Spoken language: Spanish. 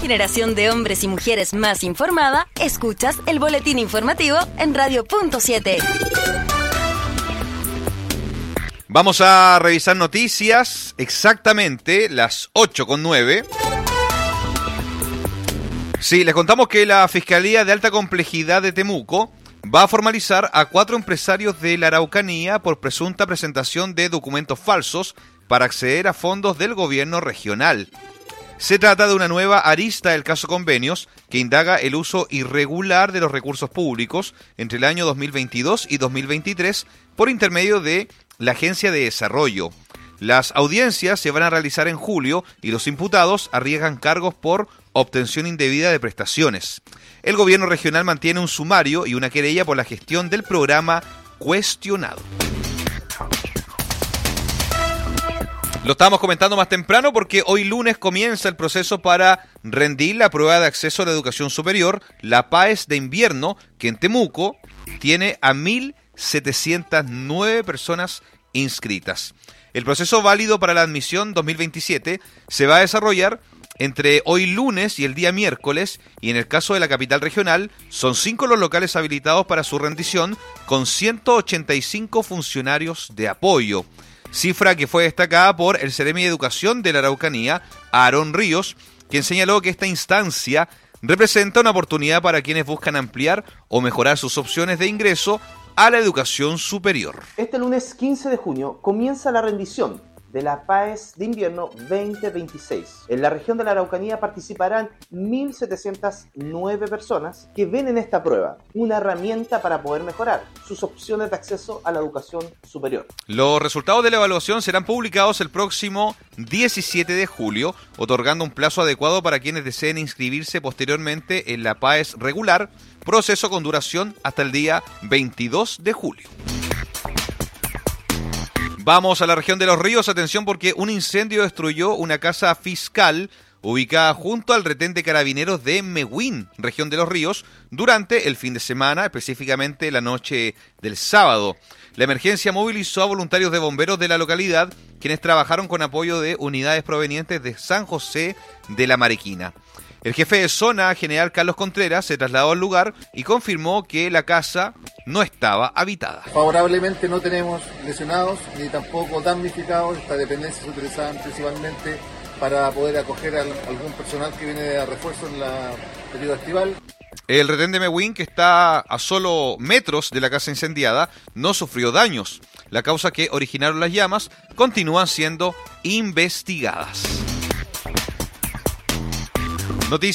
generación de hombres y mujeres más informada, escuchas el boletín informativo en Radio.7. Vamos a revisar noticias exactamente las 8:09. Sí, les contamos que la Fiscalía de Alta Complejidad de Temuco va a formalizar a 4 empresarios de la Araucanía por presunta presentación de documentos falsos para acceder a fondos del gobierno regional. Se trata de una nueva arista del caso Convenios que indaga el uso irregular de los recursos públicos entre el año 2022 y 2023 por intermedio de la Agencia de Desarrollo. Las audiencias se van a realizar en julio y los imputados arriesgan cargos por obtención indebida de prestaciones. El gobierno regional mantiene un sumario y una querella por la gestión del programa cuestionado. Lo estábamos comentando más temprano porque hoy lunes comienza el proceso para rendir la prueba de acceso a la educación superior, la PAES de invierno, que en Temuco tiene a 1.709 personas inscritas. El proceso válido para la admisión 2027 se va a desarrollar entre hoy lunes y el día miércoles, y en el caso de la capital regional son 5 los locales habilitados para su rendición con 185 funcionarios de apoyo. Cifra que fue destacada por el Seremi de Educación de la Araucanía, Aarón Ríos, quien señaló que esta instancia representa una oportunidad para quienes buscan ampliar o mejorar sus opciones de ingreso a la educación superior. Este lunes 15 de junio comienza la rendición de la PAES de invierno 2026. En la región de la Araucanía participarán 1.709 personas que ven en esta prueba una herramienta para poder mejorar sus opciones de acceso a la educación superior. Los resultados de la evaluación serán publicados el próximo 17 de julio, otorgando un plazo adecuado para quienes deseen inscribirse posteriormente en la PAES regular, proceso con duración hasta el día 22 de julio. Vamos a la región de Los Ríos, atención porque un incendio destruyó una casa fiscal ubicada junto al retén de carabineros de Mewin, región de Los Ríos, durante el fin de semana, específicamente la noche del sábado. La emergencia movilizó a voluntarios de bomberos de la localidad, quienes trabajaron con apoyo de unidades provenientes de San José de la Mariquina. El jefe de zona, general Carlos Contreras, se trasladó al lugar y confirmó que la casa no estaba habitada. Favorablemente no tenemos lesionados ni tampoco damnificados. Esta dependencia se utilizaba principalmente para poder acoger a algún personal que viene de refuerzo en la periodo estival. El retén de Mewin, que está a solo metros de la casa incendiada, no sufrió daños. La causa que originaron las llamas continúan siendo investigadas.